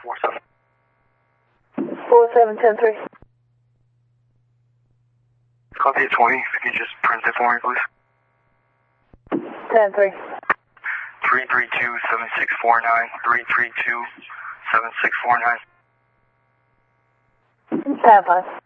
47. 4710-3. Copy at 20. If you could just print it for me, please. 10-3. 332-7649. 332-7649. 10-5.